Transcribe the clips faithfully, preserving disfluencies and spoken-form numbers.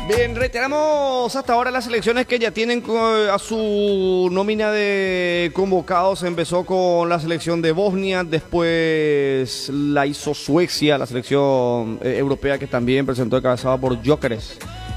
Bien, reiteramos hasta ahora las selecciones que ya tienen a su nómina de convocados. Empezó con la selección de Bosnia, después la hizo Suecia, la selección eh, europea que también presentó encabezada por Gyökeres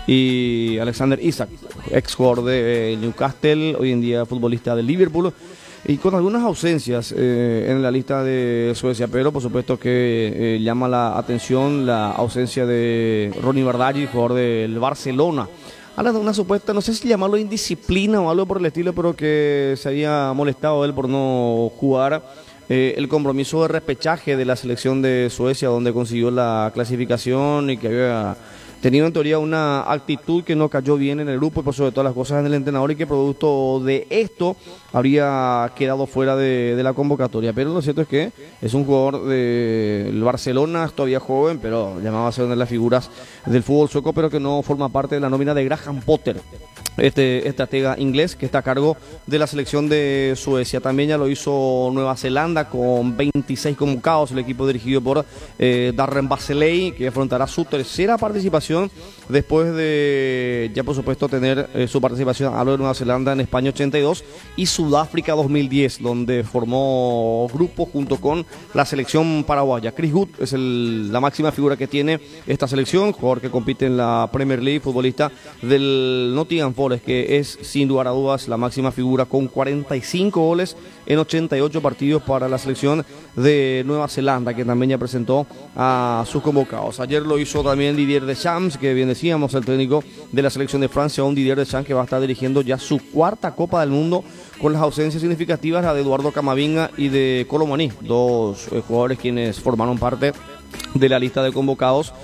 y Alexander Isak, ex jugador de Newcastle, hoy en día futbolista de Liverpool, y con algunas ausencias eh, en la lista de Suecia, pero por supuesto que eh, llama la atención la ausencia de Ronny Bardghji, jugador del Barcelona. Habla de una supuesta, no sé si llamarlo indisciplina o algo por el estilo, pero que se había molestado él por no jugar eh, el compromiso de repechaje de la selección de Suecia, donde consiguió la clasificación y que había tenido en teoría una actitud que no cayó bien en el grupo y por sobre todas las cosas en el entrenador, y que producto de esto habría quedado fuera de, de la convocatoria. Pero lo cierto es que es un jugador del Barcelona, todavía joven, pero llamaba a ser una de las figuras del fútbol sueco, pero que no forma parte de la nómina de Graham Potter, este estratega inglés que está a cargo de la selección de Suecia. También ya lo hizo Nueva Zelanda con veintiséis convocados, el equipo dirigido por eh, Darren Baseley, que afrontará su tercera participación después de, ya por supuesto, tener eh, su participación a lo de Nueva Zelanda en España ochenta y dos y Sudáfrica dos mil diez, donde formó grupo junto con la selección paraguaya. Chris Wood es el, la máxima figura que tiene esta selección, jugador que compite en la Premier League, futbolista del Nottingham Forest, que es sin lugar a dudas la máxima figura, con cuarenta y cinco goles en ochenta y ocho partidos para la selección de Nueva Zelanda, que también ya presentó a sus convocados. Ayer lo hizo también Didier Deschamps, que bien decíamos, el técnico de la selección de Francia, un Didier Deschamps que va a estar dirigiendo ya su cuarta Copa del Mundo, con las ausencias significativas, la de Eduardo Camavinga y de Kolo Muani, dos eh, jugadores quienes formaron parte de la lista de convocados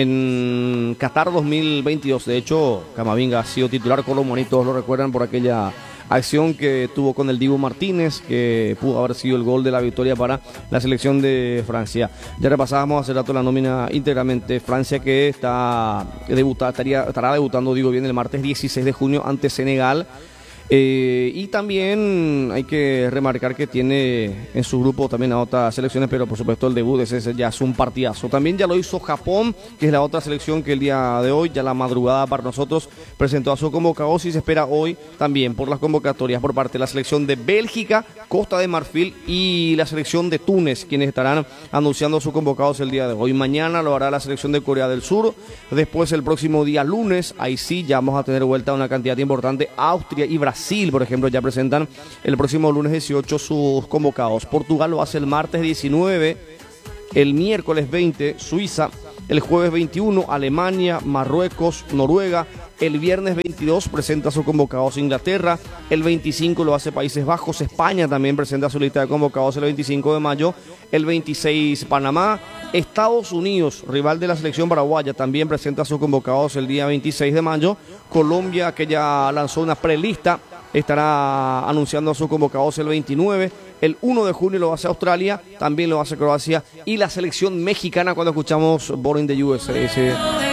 en Qatar dos mil veintidós. De hecho, Camavinga ha sido titular, Kolo Muani todos lo recuerdan por aquella acción que tuvo con el Dibu Martínez, que pudo haber sido el gol de la victoria para la selección de Francia. Ya repasábamos hace rato la nómina íntegramente. Francia, que está debuta, estaría, estará debutando, digo bien, el martes dieciséis de junio ante Senegal. Eh, y también hay que remarcar que tiene en su grupo también a otras selecciones, pero por supuesto el debut ese, ese ya es un partidazo. También ya lo hizo Japón, que es la otra selección que el día de hoy, ya la madrugada para nosotros, presentó a su convocados, y se espera hoy también por las convocatorias por parte de la selección de Bélgica, Costa de Marfil y la selección de Túnez, quienes estarán anunciando sus convocados el día de hoy. Mañana lo hará la selección de Corea del Sur, después el próximo día lunes, ahí sí ya vamos a tener vuelta una cantidad importante. Austria y Brasil Brasil, por ejemplo, ya presentan el próximo lunes dieciocho sus convocados. Portugal lo hace el martes diecinueve, el miércoles veinte, Suiza, el jueves veintiuno, Alemania, Marruecos, Noruega. El viernes veintidós presenta sus convocados Inglaterra, el veinticinco lo hace Países Bajos, España también presenta su lista de convocados el veinticinco de mayo, el veintiséis Panamá, Estados Unidos, rival de la selección paraguaya, también presenta sus convocados el día veintiséis de mayo, Colombia, que ya lanzó una prelista, estará anunciando a sus convocados el veintinueve, el uno de junio lo hace Australia, también lo hace Croacia, y la selección mexicana, cuando escuchamos Born in the U S A, ese